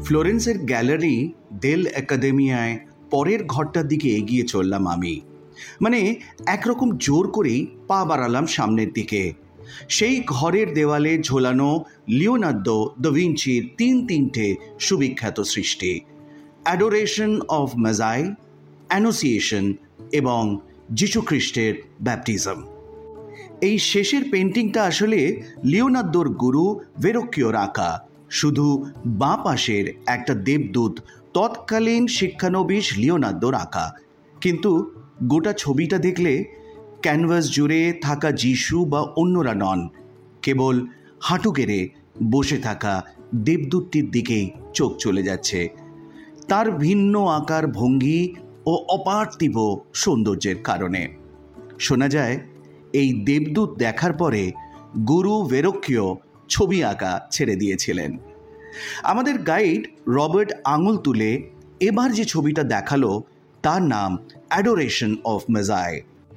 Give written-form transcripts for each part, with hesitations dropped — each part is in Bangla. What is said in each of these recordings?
ফ্লোরেন্সের গ্যালারি ডেল একাডেমিয়ায় পরের ঘরটার দিকে এগিয়ে চললাম আমি। মানে একরকম জোর করেই পা বাড়ালাম সামনের দিকে। সেই ঘরের দেওয়ালে ঝোলানো লিওনার্দো দ্য ভিঞ্চির তিনটে সুবিখ্যাত সৃষ্টি, অ্যাডোরেশন অফ মেজাই, অ্যানোসিয়েশন এবং যীশুখ্রিস্টের ব্যাপটিজম। এই শেষের পেন্টিংটা আসলে লিওনার্দোর গুরু ভেরোক্কিওর আঁকা। শুধু বাঁ পাশের একটা দেবদূত তৎকালীন শিক্ষানবিশ লিওনার্দোর আঁকা, কিন্তু গোটা ছবিটা দেখলে ক্যানভাস জুড়ে থাকা যিশু বা অন্যরা নন, কেবল হাঁটু গেড়ে বসে থাকা দেবদূতটির দিকেই চোখ চলে যাচ্ছে। তার ভিন্ন আকার, ভঙ্গি ও অপার্থিব সৌন্দর্যের কারণে। শোনা যায় এই দেবদূত দেখার পরে গুরু ভেরোক্কিও ছবি আঁকা ছেড়ে দিয়েছিলেন। আমাদের গাইড রবার্ট আঙুল তুলে এবার যে ছবিটা দেখালো তার নাম অ্যাডোরেশন অফ মেজাই।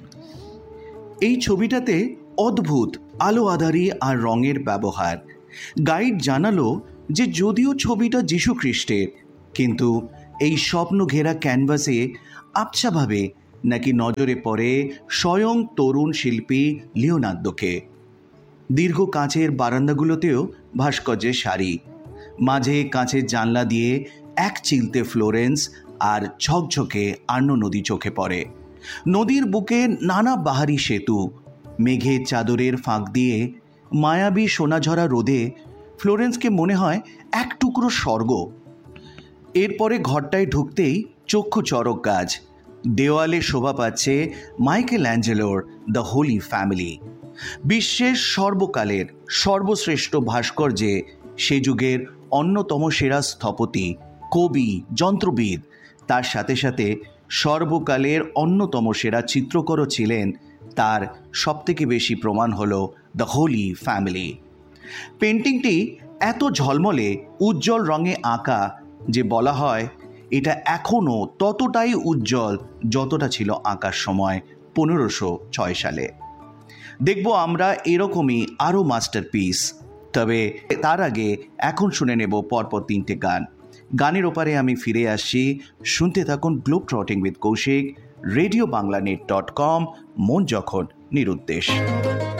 এই ছবিটাতে অদ্ভুত আলো আঁধারি আর রঙের ব্যবহার। গাইড জানালো যে যদিও ছবিটা যীশু খ্রিস্টের, কিন্তু এই স্বপ্ন ঘেরা ক্যানভাসে আবছাভাবে নাকি নজরে পড়ে স্বয়ং তরুণ শিল্পী লিওনার্দোকে। দীর্ঘ কাঁচের বারান্দাগুলোতেও ভাস্কর্যের সারি, মাঝে কাঁচের জানলা দিয়ে এক চিলতে ফ্লোরেন্স আর ঝকঝকে আর্নো নদী চোখে পড়ে। নদীর বুকে নানা বাহারি সেতু, মেঘের চাদরের ফাঁক দিয়ে মায়াবী সোনাঝরা রোদে ফ্লোরেন্সকে মনে হয় এক টুকরো স্বর্গ। এরপরে ঘরটায় ঢুকতেই চক্ষু চড়ক গাছ, দেওয়ালে শোভা পাচ্ছে মাইকেল অ্যাঞ্জেলোর দ্য হোলি ফ্যামিলি। বিশ্বের সর্বকালের সর্বশ্রেষ্ঠ ভাস্কর্যে সে যুগের অন্যতম সেরা স্থপতি, কবি, যন্ত্রবিদ, তার সাথে সাথে সর্বকালের অন্যতম সেরা চিত্রকরও ছিলেন, তার সবথেকে বেশি প্রমাণ হলো দ্য হোলি ফ্যামিলি। পেন্টিংটি এত ঝলমলে উজ্জ্বল রঙে আঁকা যে বলা হয় এটা এখনও ততটাই উজ্জ্বল যতটা ছিল আঁকার সময় 1506 সালে। দেখব আমরা এরকমই আরও মাস্টারপিস। তবে তার আগে এখন শুনে নেব পরপর 3টে গান। গানের ওপারে আমি ফিরে আসছি। শুনতে থাকুন globe ট্রটিং with Kaushik, radio Bangla নেট.com, মন যখন নিরুদ্দেশ।